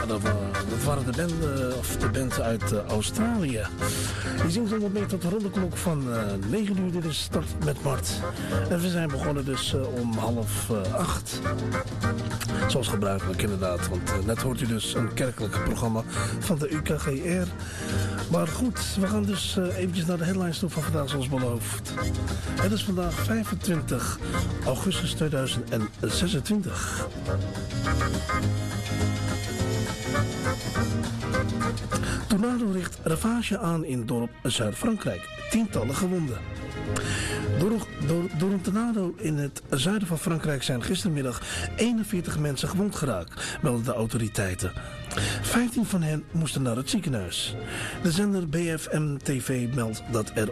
dat waren de band uit Australië. Die zingt allemaal mee tot de rondeklok van 9 uur. Dit is Start met Mart. En we zijn begonnen dus om 7:30. Zoals gebruikelijk inderdaad. Want net hoort u dus een kerkelijk programma van de UKGR. Maar goed, we gaan dus eventjes naar de headlines toe van vandaag zoals beloofd. Het is vandaag 25 augustus 2026. Tornado richt ravage aan in dorp Zuid-Frankrijk. Tientallen gewonden. Door een tornado in het zuiden van Frankrijk zijn gistermiddag 41 mensen gewond geraakt, melden de autoriteiten. 15 van hen moesten naar het ziekenhuis. De zender BFM TV meldt dat er